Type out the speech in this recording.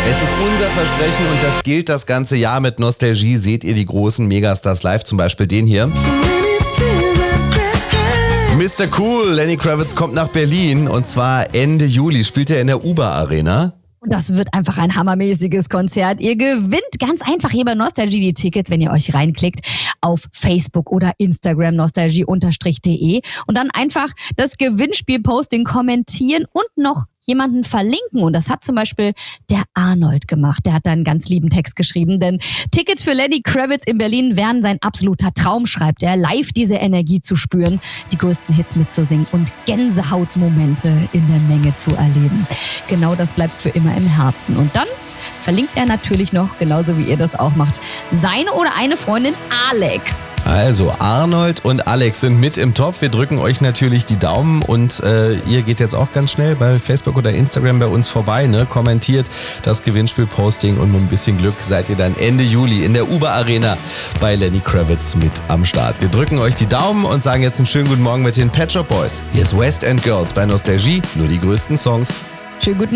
Es ist unser Versprechen und das gilt das ganze Jahr. Mit Nostalgie seht ihr die großen Megastars live, zum Beispiel den hier. Mr. Cool, Lenny Kravitz kommt nach Berlin und zwar Ende Juli spielt er in der Uber Arena. Und das wird einfach ein hammermäßiges Konzert. Ihr gewinnt ganz einfach hier bei Nostalgie die Tickets, wenn ihr euch reinklickt auf Facebook oder Instagram nostalgie_de und dann einfach das Gewinnspiel-Posting kommentieren und noch jemanden verlinken. Und das hat zum Beispiel der Arnold gemacht. Der hat da einen ganz lieben Text geschrieben, denn Tickets für Lenny Kravitz in Berlin wären sein absoluter Traum, schreibt er. Live diese Energie zu spüren, die größten Hits mitzusingen und Gänsehautmomente in der Menge zu erleben. Genau das bleibt für immer im Herzen. Und dann verlinkt er natürlich noch, genauso wie ihr das auch macht, seine oder eine Freundin Alex. Also Arnold und Alex sind mit im Topf. Wir drücken euch natürlich die Daumen und ihr geht jetzt auch ganz schnell bei Facebook oder Instagram bei uns vorbei, ne? Kommentiert das Gewinnspiel-Posting und mit ein bisschen Glück seid ihr dann Ende Juli in der Uber Arena bei Lenny Kravitz mit am Start. Wir drücken euch die Daumen und sagen jetzt einen schönen guten Morgen mit den Pet Shop Boys. Hier ist West End Girls bei Nostalgie, nur die größten Songs. Schönen guten